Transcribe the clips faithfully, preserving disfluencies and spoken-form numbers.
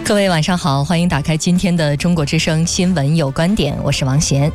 各位晚上好，欢迎打开今天的中国之声新闻有观点，我是王贤。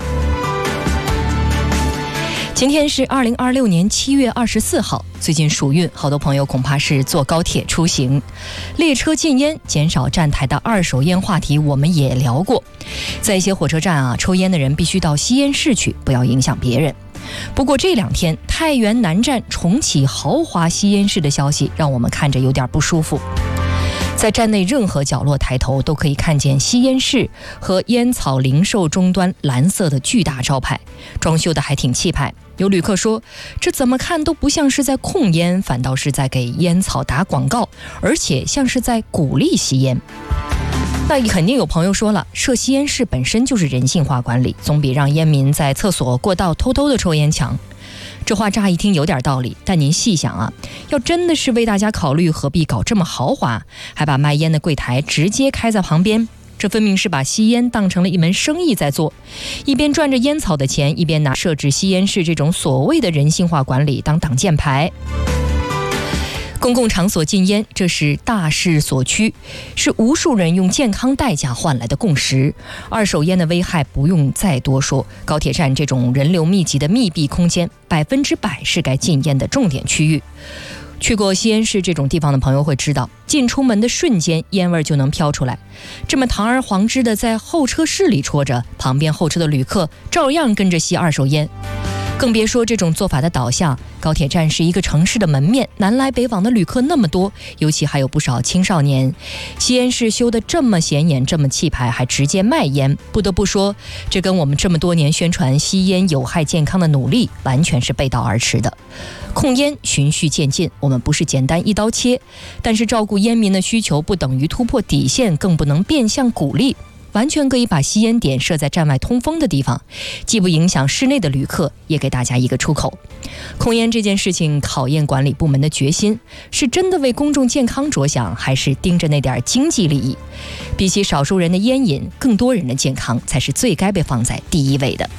今天是二零二六年七月二十四号，最近暑运，好多朋友恐怕是坐高铁出行。列车禁烟，减少站台的二手烟话题我们也聊过。在一些火车站啊，抽烟的人必须到吸烟室去，不要影响别人。不过这两天太原南站重启豪华吸烟室的消息，让我们看着有点不舒服。在站内任何角落抬头都可以看见吸烟室和烟草零售终端蓝色的巨大招牌，装修的还挺气派。有旅客说，这怎么看都不像是在控烟，反倒是在给烟草打广告，而且像是在鼓励吸烟。那肯定有朋友说了，设吸烟室本身就是人性化管理，总比让烟民在厕所过道偷偷的抽烟强。这话乍一听有点道理，但您细想啊，要真的是为大家考虑，何必搞这么豪华，还把卖烟的柜台直接开在旁边？这分明是把吸烟当成了一门生意在做，一边赚着烟草的钱，一边拿设置吸烟室这种所谓的人性化管理当挡箭牌。公共场所禁烟，这是大势所趋，是无数人用健康代价换来的共识。二手烟的危害不用再多说，高铁站这种人流密集的密闭空间，百分之百是该禁烟的重点区域。去过吸烟室这种地方的朋友会知道，进出门的瞬间烟味就能飘出来，这么堂而皇之的在候车室里戳着，旁边候车的旅客照样跟着吸二手烟。更别说这种做法的导向，高铁站是一个城市的门面，南来北往的旅客那么多，尤其还有不少青少年。吸烟室修得这么显眼，这么气派，还直接卖烟，不得不说，这跟我们这么多年宣传吸烟有害健康的努力完全是背道而驰的。控烟循序渐进，我们不是简单一刀切，但是照顾烟民的需求不等于突破底线，更不能变相鼓励。完全可以把吸烟点设在站外通风的地方，既不影响室内的旅客，也给大家一个出口。控烟这件事情考验管理部门的决心，是真的为公众健康着想，还是盯着那点经济利益？比起少数人的烟瘾，更多人的健康才是最该被放在第一位的。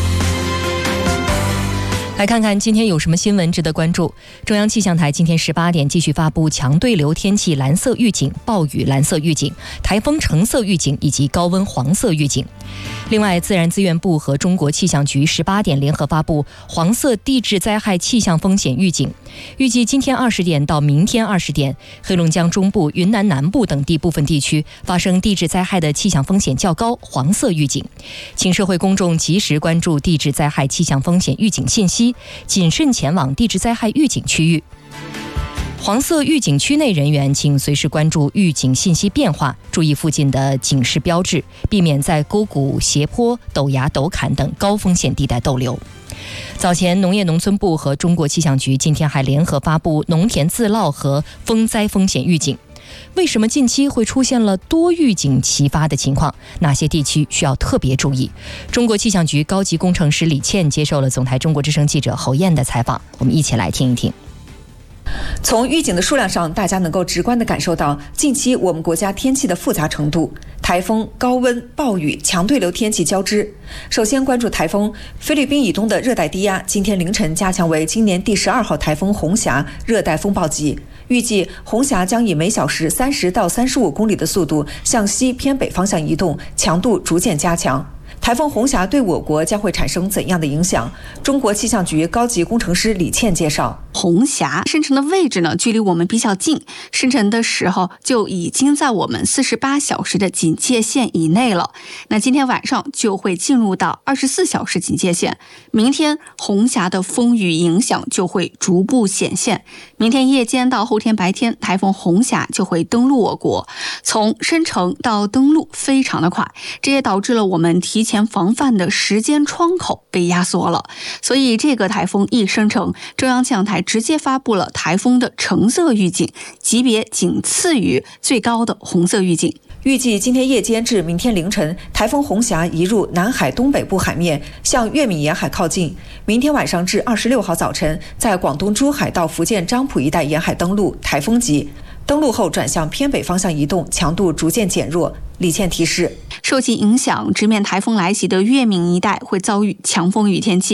来看看今天有什么新闻值得关注。中央气象台今天十八点继续发布强对流天气蓝色预警、暴雨蓝色预警、台风橙色预警以及高温黄色预警。另外，自然资源部和中国气象局十八点联合发布黄色地质灾害气象风险预警，预计今天二十点到明天二十点，黑龙江中部、云南南部等地部分地区发生地质灾害的气象风险较高，黄色预警。请社会公众及时关注地质灾害气象风险预警信息，谨慎前往地质灾害预警区域。黄色预警区内人员请随时关注预警信息变化，注意附近的警示标志，避免在沟谷、斜坡、陡崖、陡坎等高风险地带逗留。早前，农业农村部和中国气象局今天还联合发布农田自涝和风灾风险预警。为什么近期会出现了多预警齐发的情况？哪些地区需要特别注意？中国气象局高级工程师李倩接受了总台中国之声记者侯燕的采访，我们一起来听一听。 从预警的数量上，大家能够直观地感受到近期我们国家天气的复杂程度，台风、高温、暴雨、强对流天气交织。首先关注台风，菲律宾以东的热带低压今天凌晨加强为今年第十二号台风红霞热带风暴级，预计红霞将以每小时三十到三十五公里的速度向西偏北方向移动，强度逐渐加强。台风红霞对我国将会产生怎样的影响？中国气象局高级工程师李倩介绍。 红霞生成的位置呢，距离我们比较近，生成的时候就已经在我们四十八小时的警戒线以内了。那今天晚上就会进入到二十四小时警戒线，明天红霞的风雨影响就会逐步显现。明天夜间到后天白天，台风红霞就会登陆我国，从生成到登陆非常的快，这也导致了我们提前防范的时间窗口被压缩了。所以这个台风一生成，中央气象台直接发布了台风的橙色预警，级别仅次于最高的红色预警。 预计今天夜间至明天凌晨，台风红霞移入南海东北部海面，向粤闽沿海靠近。明天晚上至二十六号早晨，在广东珠海到福建漳浦一带沿海登陆，台风级。登陆后转向偏北方向移动，强度逐渐减弱。李倩提示， 受其影响，直面台风来袭的粤闽一带会遭遇强风雨天气。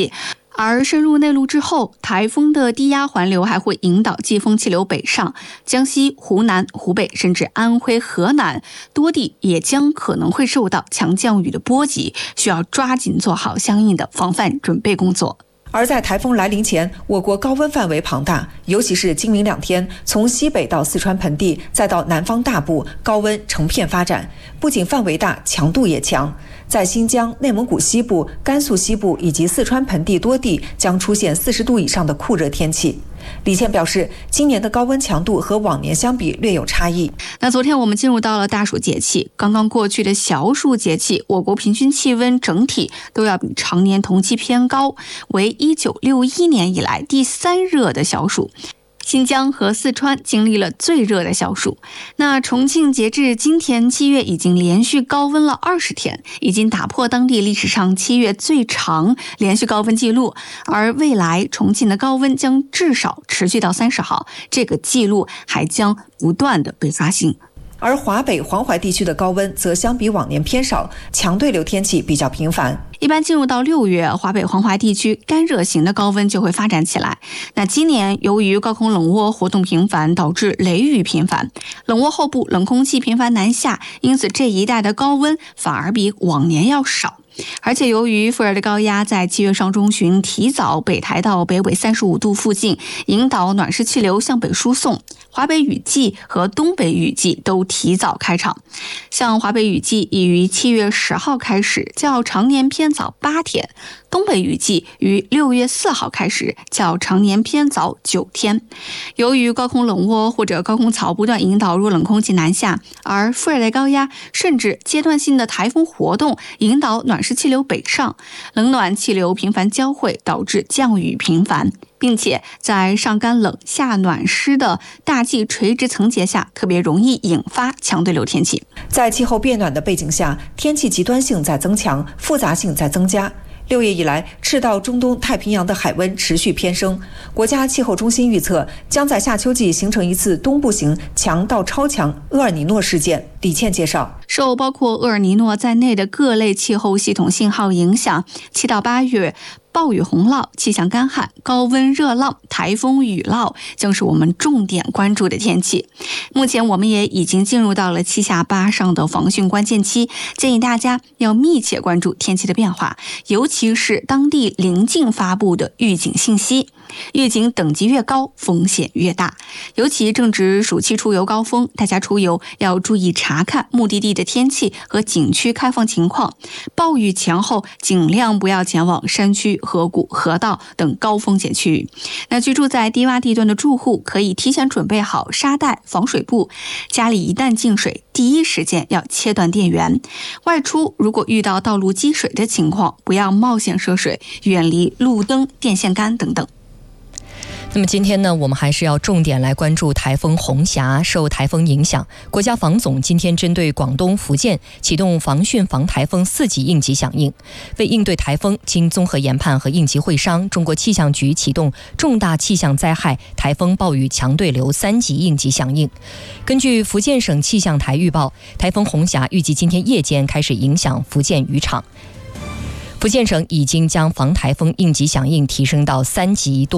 而深入内陆之后，台风的低压环流还会引导季风气流北上，江西、湖南、湖北甚至安徽、河南多地也将可能会受到强降雨的波及，需要抓紧做好相应的防范准备工作。 而在台风来临前，我国高温范围庞大，尤其是今明两天，从西北到四川盆地，再到南方大部，高温成片发展，不仅范围大，强度也强。在新疆、内蒙古西部、甘肃西部以及四川盆地多地将出现四十度以上的酷热天气。李倩表示，今年的高温强度和往年相比略有差异。 那昨天我们进入到了大暑节气，刚刚过去的小暑节气，我国平均气温整体都要比常年同期偏高，为一九六一年以来第三热的小暑。新疆和四川经历了最热的小暑，那重庆截至今天七月已经连续高温了二十天，已经打破当地历史上七月最长连续高温记录，而未来重庆的高温将至少持续到三十号，这个记录还将不断的被刷新。 而华北、黄淮地区的高温则相比往年偏少，强对流天气比较频繁。 一般进入到六月，华北、黄淮地区干热型的高温就会发展起来。那今年由于高空冷涡活动频繁，导致雷雨频繁，冷涡后部冷空气频繁南下，因此这一带的高温反而比往年要少。而且由于副热的高压在七月上中旬提早北抬到北纬三十五度附近，引导暖湿气流向北输送，华北雨季和东北雨季都提早开场。像华北雨季已于七月十号开始，较常年偏早八天；东北雨季于六月四号开始，较常年偏早九天。由于高空冷涡或者高空槽不断引导弱冷空气南下，而副热带高压甚至阶段性的台风活动引导暖湿气流北上，冷暖气流频繁交汇，导致降雨频繁，并且在上干冷下暖湿的大气垂直层结下，特别容易引发强对流天气。 在气候变暖的背景下，天气极端性在增强，复杂性在增加。六月以来，赤道、中东、太平洋的海温持续偏升。国家气候中心预测，将在夏秋季形成一次东部型强到超强厄尔尼诺事件。李倩介绍， 受包括厄尔尼诺在内的各类气候系统信号影响，七到八月暴雨洪涝、气象干旱、高温热浪、台风雨涝将是我们重点关注的天气。目前我们也已经进入到了七下八上的防汛关键期，建议大家要密切关注天气的变化，尤其是当地临近发布的预警信息。预警等级越高，风险越大。尤其正值暑期出游高峰，大家出游要注意查看目的地的天气和景区开放情况。暴雨前后，尽量不要前往山区、河谷、河道等高风险区域。那居住在低洼地段的住户可以提前准备好沙袋、防水布，家里一旦进水，第一时间要切断电源。外出如果遇到道路积水的情况，不要冒险涉水，远离路灯、电线杆等等。 那么今天呢，我们还是要重点来关注台风红霞。受台风影响，国家防总今天针对广东、福建启动防汛防台风四级应急响应。为应对台风，经综合研判和应急会商，中国气象局启动重大气象灾害台风暴雨强对流三级应急响应。根据福建省气象台预报，台风红霞预计今天夜间开始影响福建渔场。福建省已经将防台风应急响应提升到三级多。